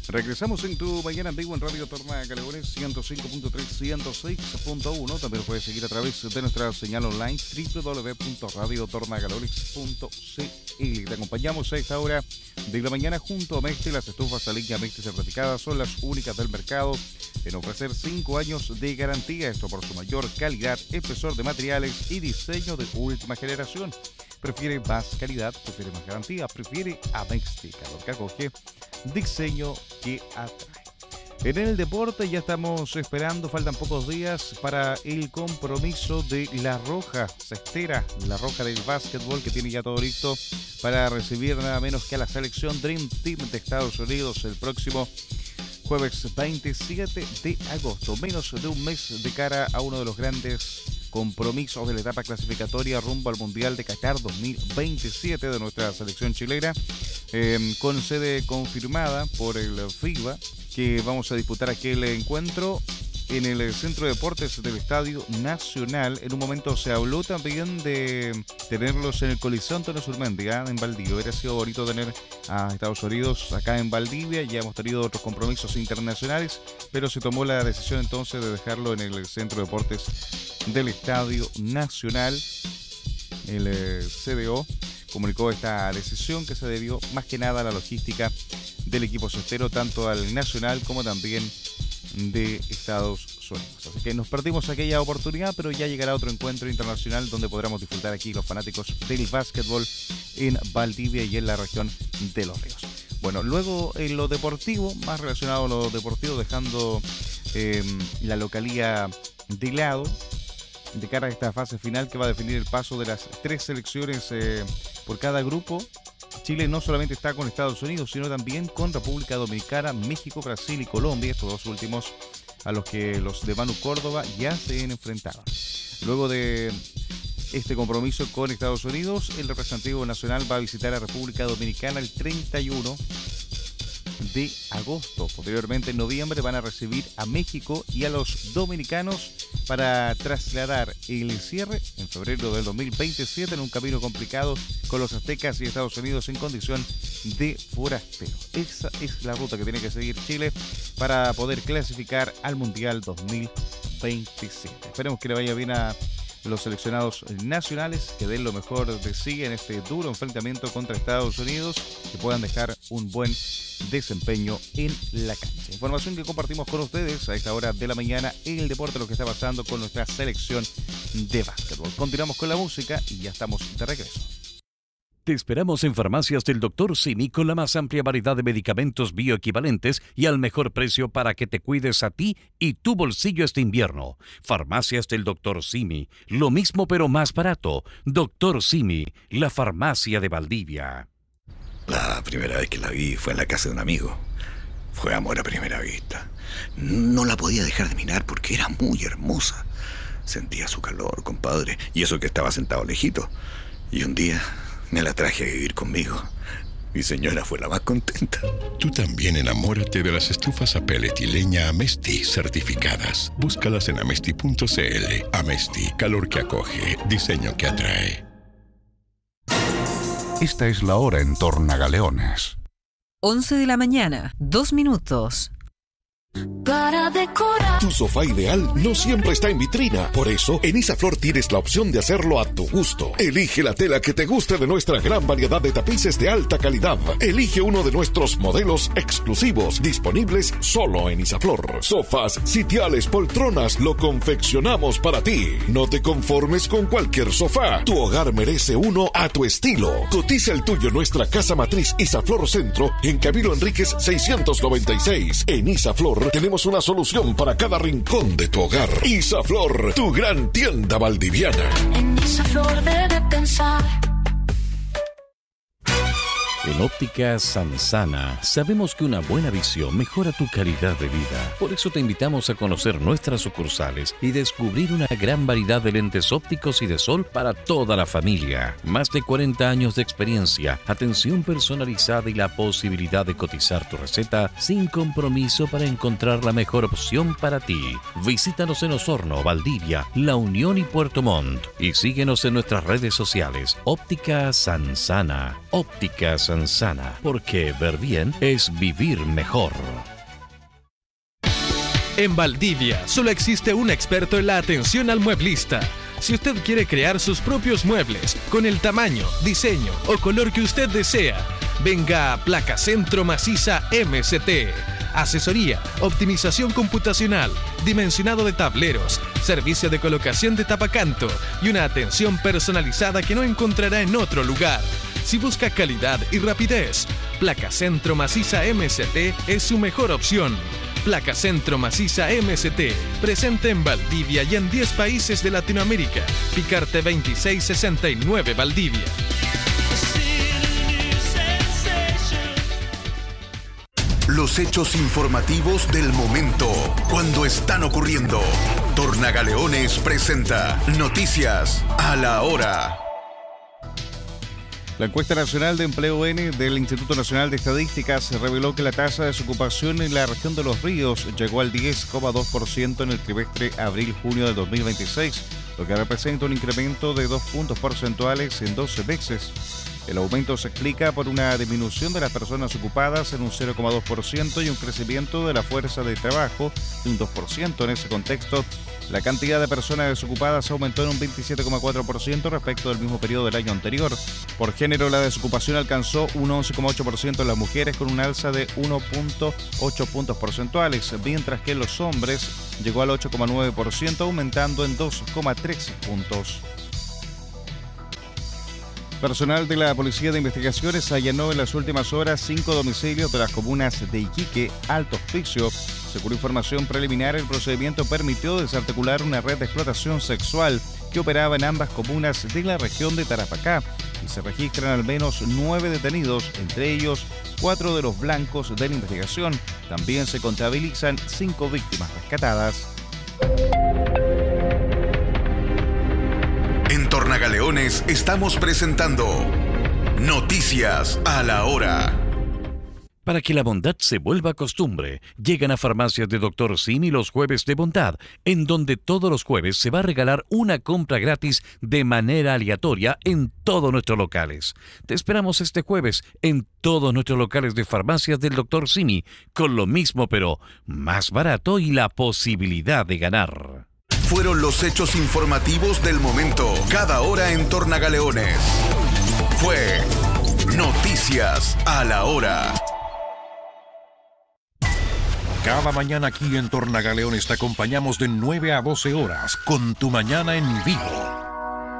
Regresamos en tu mañana en vivo en Radio Tornagaleones 105.3, 106.1. También lo puedes seguir a través de nuestra señal online www.radiotornagaleones.cl. Te acompañamos a esta hora de la mañana junto a Mesti. Las estufas Aligna Mesti certificadas son las únicas del mercado en ofrecer 5 años de garantía. Esto por su mayor calidad, espesor de materiales y diseño de última generación. Prefiere más calidad, prefiere más garantía, prefiere a Mesti, calor que acoge, diseño que atrae. En el deporte ya estamos esperando, faltan pocos días para el compromiso de La Roja Cestera, La Roja del básquetbol, que tiene ya todo listo para recibir nada menos que a la selección Dream Team de Estados Unidos el próximo jueves 27 de agosto. Menos de un mes de cara a uno de los grandes compromisos de la etapa clasificatoria rumbo al Mundial de Qatar 2027 de nuestra selección chilena, con sede confirmada por el FIBA, que vamos a disputar aquel encuentro en el Centro de Deportes del Estadio Nacional. En un momento se habló también de tenerlos en el Coliseo Antonio Surmendi, en Valdivia. Hubiera sido bonito tener a Estados Unidos acá en Valdivia. Ya hemos tenido otros compromisos internacionales, pero se tomó la decisión entonces de dejarlo en el Centro de Deportes del Estadio Nacional. El CDO comunicó esta decisión que se debió más que nada a la logística del equipo cestero, tanto al nacional como también de Estados Unidos. Así que nos perdimos aquella oportunidad, pero ya llegará otro encuentro internacional donde podremos disfrutar aquí los fanáticos del básquetbol en Valdivia y en la región de Los Ríos. Bueno, luego en lo deportivo, más relacionado a lo deportivo, dejando la localía de lado, de cara a esta fase final que va a definir el paso de las 3 selecciones por cada grupo. Chile no solamente está con Estados Unidos, sino también con República Dominicana, México, Brasil y Colombia, estos dos últimos a los que los de Manu Córdoba ya se han enfrentado. Luego de este compromiso con Estados Unidos, el representativo nacional va a visitar a República Dominicana el 31 de agosto. Posteriormente, en noviembre, van a recibir a México y a los dominicanos para trasladar el cierre en febrero del 2027 en un camino complicado con los aztecas y Estados Unidos en condición de forastero. Esa es la ruta que tiene que seguir Chile para poder clasificar al Mundial 2027. Esperemos que le vaya bien a los seleccionados nacionales, que den lo mejor de sí en este duro enfrentamiento contra Estados Unidos, que puedan dejar un buen desempeño en la cancha. Información que compartimos con ustedes a esta hora de la mañana en el deporte, lo que está pasando con nuestra selección de básquetbol. Continuamos con la música y ya estamos de regreso. Te esperamos en Farmacias del Dr. Simi con la más amplia variedad de medicamentos bioequivalentes y al mejor precio para que te cuides a ti y tu bolsillo este invierno. Farmacias del Dr. Simi, lo mismo pero más barato. Dr. Simi, la farmacia de Valdivia. La primera vez que la vi fue en la casa de un amigo. Fue amor a primera vista. No la podía dejar de mirar porque era muy hermosa. Sentía su calor, compadre, y eso que estaba sentado lejito. Y un día me la traje a vivir conmigo. Mi señora fue la más contenta. Tú también enamórate de las estufas a pellet y leña Amesti certificadas. Búscalas en amesti.cl. Amesti, calor que acoge, diseño que atrae. Esta es la hora en Tornagaleones. 11 de la mañana, 2 minutos. Para decorar. Tu sofá ideal no siempre está en vitrina. Por eso, en Isaflor tienes la opción de hacerlo a tu gusto. Elige la tela que te guste de nuestra gran variedad de tapices de alta calidad. Elige uno de nuestros modelos exclusivos, disponibles solo en Isaflor. Sofás, sitiales, poltronas, lo confeccionamos para ti. No te conformes con cualquier sofá. Tu hogar merece uno a tu estilo. Cotiza el tuyo en nuestra casa matriz Isaflor Centro, en Camilo Enríquez 696. En Isaflor tenemos una solución para cada rincón de tu hogar. Isaflor, tu gran tienda valdiviana. En Isaflor debe pensar. En Óptica Sansana sabemos que una buena visión mejora tu calidad de vida. Por eso te invitamos a conocer nuestras sucursales y descubrir una gran variedad de lentes ópticos y de sol para toda la familia. Más de 40 años de experiencia, atención personalizada y la posibilidad de cotizar tu receta sin compromiso para encontrar la mejor opción para ti. Visítanos en Osorno, Valdivia, La Unión y Puerto Montt. Y síguenos en nuestras redes sociales. Óptica Sansana. Óptica Sansana, porque ver bien es vivir mejor. En Valdivia solo existe un experto en la atención al mueblista. Si usted quiere crear sus propios muebles con el tamaño, diseño o color que usted desea, venga a Placa Centro Maciza MST. Asesoría, optimización computacional, dimensionado de tableros, servicio de colocación de tapacanto y una atención personalizada que no encontrará en otro lugar. Si busca calidad y rapidez, Placa Centro Maciza MST es su mejor opción. Placa Centro Maciza MST, presente en Valdivia y en 10 países de Latinoamérica. Picarte 2669 Valdivia. Los hechos informativos del momento, cuando están ocurriendo. Tornagaleones presenta Noticias a la Hora. La encuesta nacional de empleo N del Instituto Nacional de Estadísticas reveló que la tasa de desocupación en la región de Los Ríos llegó al 10,2% en el trimestre abril-junio de 2026, lo que representa un incremento de 2 puntos porcentuales en 12 meses. El aumento se explica por una disminución de las personas ocupadas en un 0,2% y un crecimiento de la fuerza de trabajo de un 2%. En ese contexto, la cantidad de personas desocupadas aumentó en un 27,4% respecto del mismo periodo del año anterior. Por género, la desocupación alcanzó un 11,8% en las mujeres con un alza de 1,8 puntos porcentuales, mientras que en los hombres llegó al 8,9%, aumentando en 2,3 puntos. Personal de la Policía de Investigaciones allanó en las últimas horas 5 domicilios de las comunas de Iquique, Alto Hospicio. Según información preliminar, el procedimiento permitió desarticular una red de explotación sexual que operaba en ambas comunas de la región de Tarapacá y se registran al menos 9 detenidos, entre ellos 4 de los blancos de la investigación. También se contabilizan 5 víctimas rescatadas. En Tornagaleones estamos presentando Noticias a la Hora. Para que la bondad se vuelva costumbre, llegan a Farmacias de Dr. Simi los jueves de bondad, en donde todos los jueves se va a regalar una compra gratis de manera aleatoria en todos nuestros locales. Te esperamos este jueves en todos nuestros locales de Farmacias del Dr. Simi, con lo mismo pero más barato y la posibilidad de ganar. Fueron los hechos informativos del momento, cada hora en Tornagaleones. Fue Noticias a la Hora. Cada mañana aquí en Tornagaleones te acompañamos de 9 a 12 horas con Tu Mañana en Vivo.